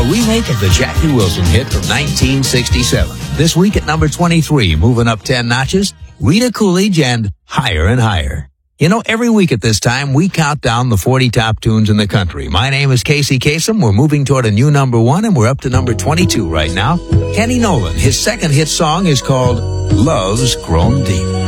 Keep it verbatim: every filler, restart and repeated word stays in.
a remake of the Jackie Wilson hit from nineteen sixty-seven. This week at number twenty-three, moving up ten notches, Rita Coolidge and Higher and Higher. You know, every week at this time, we count down the forty top tunes in the country. My name is Casey Kasem. We're moving toward a new number one, and we're up to number twenty-two right now. Kenny Nolan, his second hit song is called Love's Grown Deep.